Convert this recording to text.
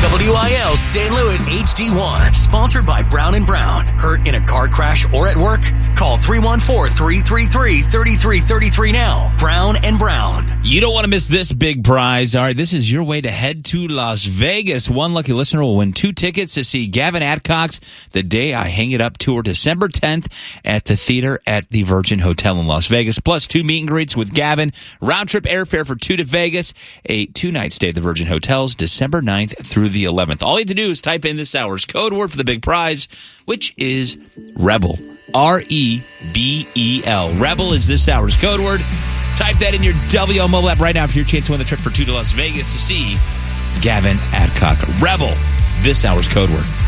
WIL St. Louis HD1. Sponsored by Brown & Brown. Hurt in a car crash or at work? Call 314-333-3333 now. Brown & Brown. You don't want to miss this big prize. All right, this is your way to head to Las Vegas. One lucky listener will win 2 tickets to see Gavin Adcock's The Day I Hang It Up tour, December 10th at the theater at the Virgin Hotel in Las Vegas, plus 2 meet and greets with Gavin, round-trip airfare for 2 to Vegas, a 2-night stay at the Virgin Hotels, December 9th through the 11th. All you have to do is type in this hour's code word for the big prize, which is REBEL. REBEL. REBEL is this hour's code word. Type that in your WL mobile app right now for your chance to win the trip for 2 to Las Vegas to see Gavin Adcock. REBEL, this hour's code word.